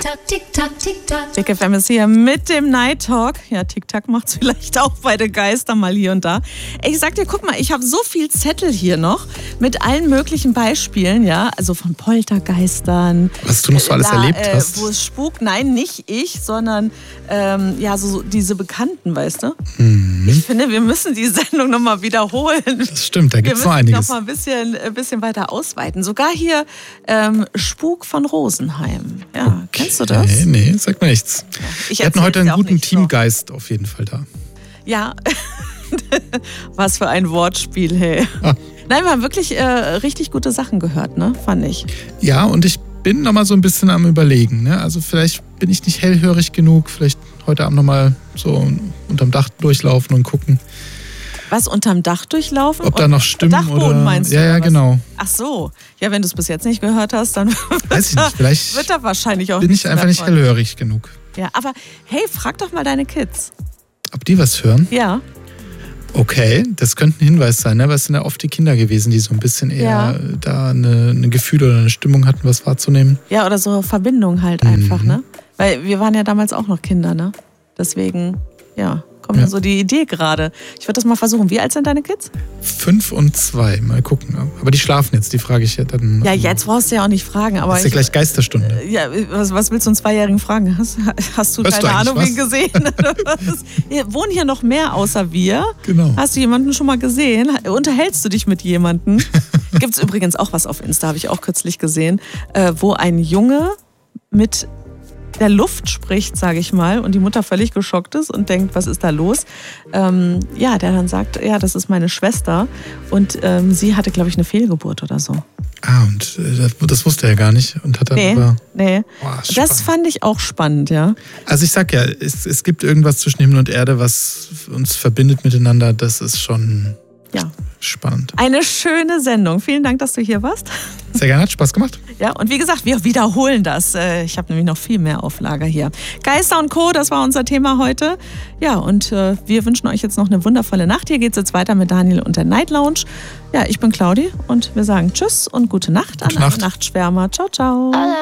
Tick-Tack, Tick-Tack, Tick-Tack. Big FM ist hier mit dem Night Talk. Ja, Tick-Tack macht's vielleicht auch bei den Geistern mal hier und da. Ich sag dir, guck mal, ich habe so viel Zettel hier noch mit allen möglichen Beispielen, ja, also von Poltergeistern. Was du noch so alles erlebt hast. Wo es spukt, nein, nicht ich, sondern ja, so diese Bekannten, weißt du? Ich finde, wir müssen die Sendung nochmal wiederholen. Das stimmt, da gibt es noch einiges. Wir müssen noch mal ein bisschen weiter ausweiten. Sogar hier Spuk von Rosenheim. Ja, okay. Kennst du das? Nee, sagt mir nichts. Wir hatten heute einen guten Teamgeist auf jeden Fall da. Ja, was für ein Wortspiel, hey. Nein, wir haben wirklich richtig gute Sachen gehört, ne? Fand ich. Ja, und ich bin noch mal so ein bisschen am Überlegen, ne? Also vielleicht bin ich nicht hellhörig genug, vielleicht heute Abend noch mal so unterm Dach durchlaufen und gucken. Was, unterm Dach durchlaufen? Ob da noch Stimmen Dachboden oder... meinst du? Ja, oder was? genau. Ach so. Ja, wenn du es bis jetzt nicht gehört hast, dann weiß ich nicht, vielleicht wird da wahrscheinlich auch bin ich einfach nicht hellhörig genug. Ja, aber hey, frag doch mal deine Kids. Ob die was hören? Ja. Okay, das könnte ein Hinweis sein, ne? Weil es sind ja oft die Kinder gewesen, die so ein bisschen eher da eine Gefühl oder eine Stimmung hatten, was wahrzunehmen. Ja, oder so Verbindung halt einfach, ne? Weil wir waren ja damals auch noch Kinder, ne? Deswegen, ja, kommt mir so die Idee gerade. Ich würde das mal versuchen. Wie alt sind deine Kids? 5 und 2, mal gucken. Aber die schlafen jetzt, die frage ich ja dann. Ja, jetzt brauchst du ja auch nicht fragen. Aber das ist ja gleich Geisterstunde. Ja, was willst du einen 2-Jährigen fragen? Hast du keine Ahnung, wen gesehen? Wohnen hier noch mehr außer wir? Genau. Hast du jemanden schon mal gesehen? Unterhältst du dich mit jemandem? Gibt es übrigens auch was auf Insta, habe ich auch kürzlich gesehen, wo ein Junge mit der Luft spricht, sage ich mal, und die Mutter völlig geschockt ist und denkt, was ist da los? Ja, der dann sagt, ja, das ist meine Schwester und sie hatte, glaube ich, eine Fehlgeburt oder so. Ah, und das wusste er gar nicht und hat dann Nee. Boah, das fand ich auch spannend, ja. Also ich sag ja, es gibt irgendwas zwischen Himmel und Erde, was uns verbindet miteinander, das ist schon spannend. Eine schöne Sendung. Vielen Dank, dass du hier warst. Sehr gerne, hat Spaß gemacht. Ja, und wie gesagt, wir wiederholen das. Ich habe nämlich noch viel mehr auf Lager hier. Geister und Co., das war unser Thema heute. Ja, und wir wünschen euch jetzt noch eine wundervolle Nacht. Hier geht es jetzt weiter mit Daniel und der Night Lounge. Ja, ich bin Claudi und wir sagen Tschüss und gute Nacht an alle Nachtschwärmer. Ciao, ciao.